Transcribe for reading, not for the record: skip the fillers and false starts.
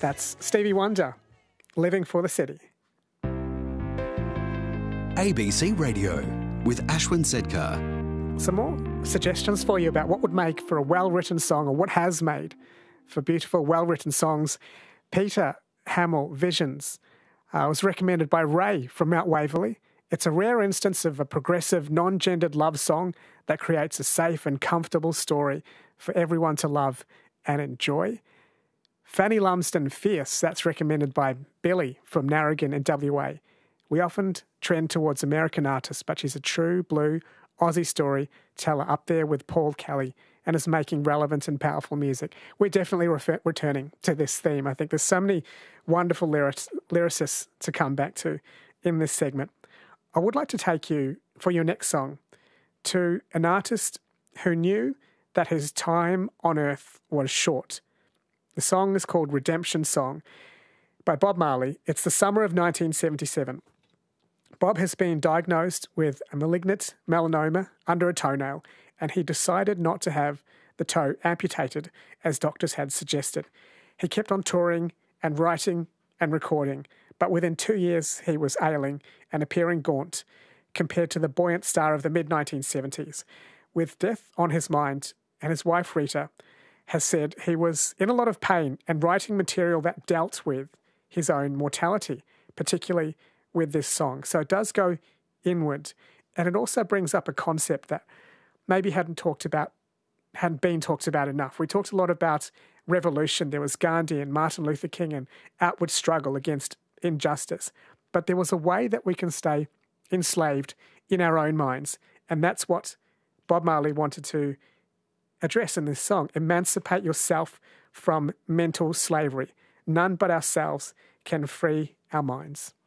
That's Stevie Wonder, Living for the City. ABC Radio with Ashwin Sedkar. Some more suggestions for you about what would make for a well-written song, or what has made for beautiful, well-written songs. Peter Hamill, Visions, was recommended by Ray from Mount Waverley. It's a rare instance of a progressive, non-gendered love song that creates a safe and comfortable story for everyone to love and enjoy. Fanny Lumsden, Fierce, that's recommended by Billy from Narrogin in WA. We often trend towards American artists, but she's a true blue Aussie storyteller up there with Paul Kelly and is making relevant and powerful music. We're definitely returning to this theme. I think there's so many wonderful lyricists to come back to in this segment. I would like to take you, for your next song, to an artist who knew that his time on earth was short. The song is called Redemption Song by Bob Marley. It's the summer of 1977. Bob has been diagnosed with a malignant melanoma under a toenail, and he decided not to have the toe amputated as doctors had suggested. He kept on touring and writing and recording, but within 2 years he was ailing and appearing gaunt compared to the buoyant star of the mid-1970s. With death on his mind, and his wife Rita has said he was in a lot of pain and writing material that dealt with his own mortality, particularly with this song. So it does go inward, and it also brings up a concept that maybe hadn't been talked about enough. We talked a lot about revolution. There was Gandhi and Martin Luther King and outward struggle against injustice. But there was a way that we can stay enslaved in our own minds, and that's what Bob Marley wanted to address in this song. Emancipate yourself from mental slavery. None but ourselves can free our minds.